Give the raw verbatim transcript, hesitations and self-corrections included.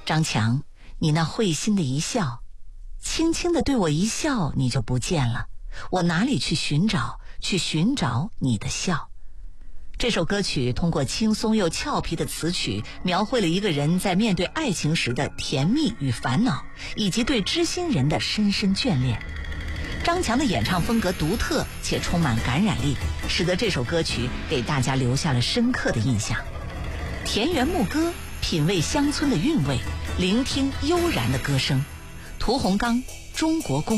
张强，你那会心的一笑，轻轻地对我一笑，你就不见了，我哪里去寻找，去寻找你的笑。这首歌曲通过轻松又俏皮的词曲，描绘了一个人在面对爱情时的甜蜜与烦恼，以及对知心人的深深眷恋。张强的演唱风格独特且充满感染力，使得这首歌曲给大家留下了深刻的印象。田园牧歌，品味乡村的韵味，聆听悠然的歌声。屠洪刚，中国公